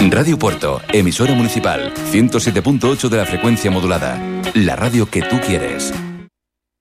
Radio Puerto, emisora municipal, 107.8 de la frecuencia modulada. La radio que tú quieres.